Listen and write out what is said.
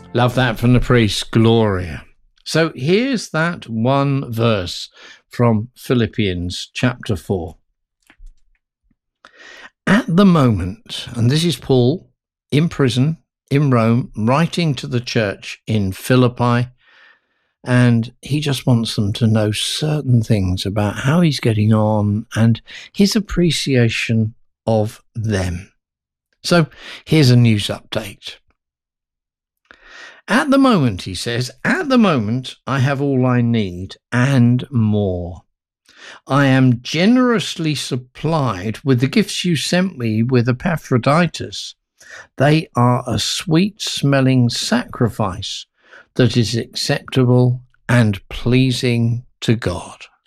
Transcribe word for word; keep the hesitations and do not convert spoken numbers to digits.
Love that from the priest, Gloria. So here's that one verse from Philippians chapter four. At the moment, and this is Paul in prison in Rome, writing to the church in Philippi, and he just wants them to know certain things about how he's getting on and his appreciation of them. So here's a news update. At the moment, he says, at the moment, I have all I need and more. I am generously supplied with the gifts you sent me with Epaphroditus. They are a sweet-smelling sacrifice that is acceptable and pleasing to God.